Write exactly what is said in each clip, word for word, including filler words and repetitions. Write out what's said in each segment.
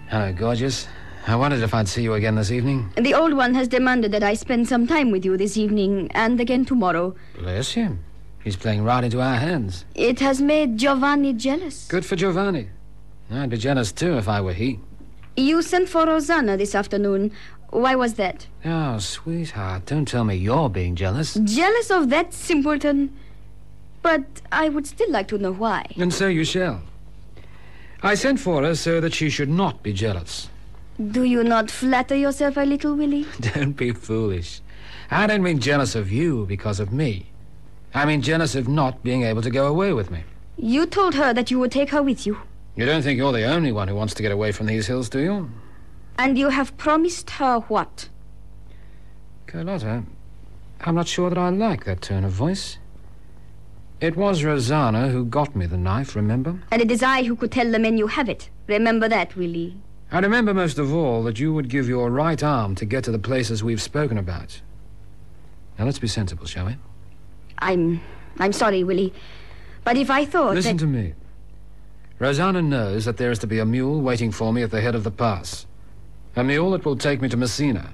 Hello, gorgeous. I wondered if I'd see you again this evening. The old one has demanded that I spend some time with you this evening and again tomorrow. Bless him. He's playing right into our hands. It has made Giovanni jealous. Good for Giovanni. I'd be jealous, too, if I were he. You sent for Rosanna this afternoon. Why was that? Oh, sweetheart, don't tell me you're being jealous. Jealous of that simpleton? But I would still like to know why. And so you shall. I sent for her so that she should not be jealous. Do you not flatter yourself a little, Willie? Don't be foolish. I don't mean jealous of you because of me. I mean jealous of not being able to go away with me. You told her that you would take her with you. You don't think you're the only one who wants to get away from these hills, do you? And you have promised her what? Carlotta, I'm not sure that I like that tone of voice. It was Rosanna who got me the knife, remember? And it is I who could tell the men you have it. Remember that, Willie. I remember most of all that you would give your right arm to get to the places we've spoken about. Now, let's be sensible, shall we? I'm... I'm sorry, Willie. But if I thought Listen that... to me. Rosanna knows that there is to be a mule waiting for me at the head of the pass. A mule that will take me to Messina.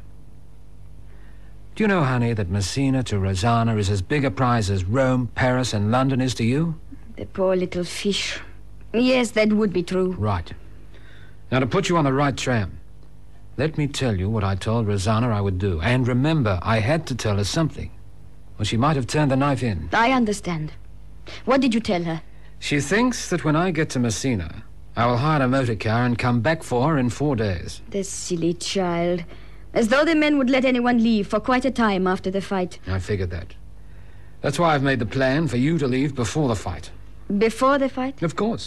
Do you know, honey, that Messina to Rosanna is as big a prize as Rome, Paris, and London is to you? The poor little fish. Yes, that would be true. Right. Now, to put you on the right track, let me tell you what I told Rosanna I would do. And remember, I had to tell her something, or she might have turned the knife in. I understand. What did you tell her? She thinks that when I get to Messina, I will hire a motor car and come back for her in four days. The silly child. As though the men would let anyone leave for quite a time after the fight. I figured that. That's why I've made the plan for you to leave before the fight. Before the fight? Of course.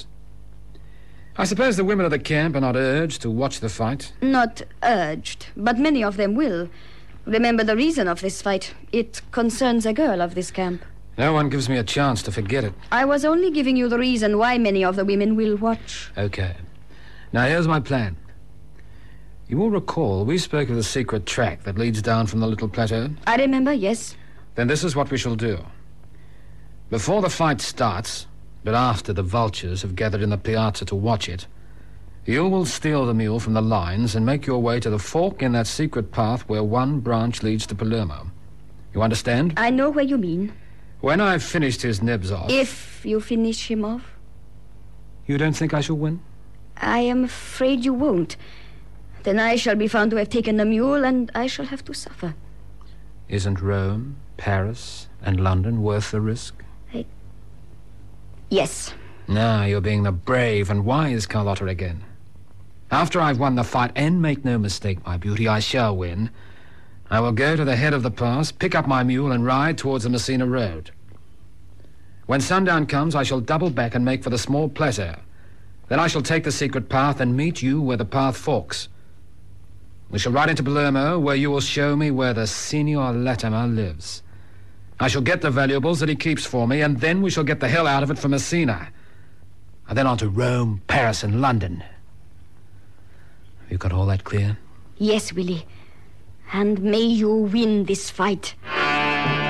I suppose the women of the camp are not urged to watch the fight. Not urged, but many of them will. Remember the reason of this fight. It concerns a girl of this camp. No one gives me a chance to forget it. I was only giving you the reason why many of the women will watch. Okay. Now, here's my plan. You will recall we spoke of the secret track that leads down from the little plateau. I remember, yes. Then this is what we shall do. Before the fight starts, but after the vultures have gathered in the piazza to watch it, you will steal the mule from the lines and make your way to the fork in that secret path where one branch leads to Palermo. You understand? I know where you mean. When I've finished his nibs off... If you finish him off? You don't think I shall win? I am afraid you won't. Then I shall be found to have taken the mule, and I shall have to suffer. Isn't Rome, Paris, and London worth the risk? I... Yes. Now you're being the brave and wise Carlotta again. After I've won the fight, and make no mistake, my beauty, I shall win, I will go to the head of the pass, pick up my mule, and ride towards the Messina road. When sundown comes, I shall double back and make for the small plateau. Then I shall take the secret path and meet you where the path forks. We shall ride into Palermo, where you will show me where the Signor Latimer lives. I shall get the valuables that he keeps for me, and then we shall get the hell out of it for Messina. And then on to Rome, Paris, and London. Have you got all that clear? Yes, Willie. And may you win this fight.